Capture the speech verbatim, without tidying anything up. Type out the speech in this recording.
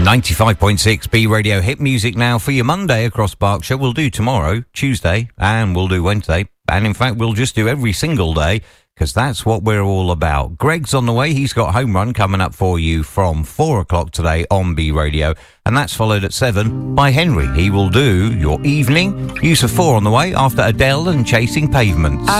ninety-five point six B Radio Hit Music now for your Monday across Berkshire. We'll do tomorrow, Tuesday, and we'll do Wednesday. And in fact, we'll just do every single day, because that's what we're all about. Greg's on the way. He's got Home Run coming up for you from four o'clock today on B Radio. And that's followed at seven by Henry. He will do your evening. Use of four on the way after Adele and Chasing Pavements.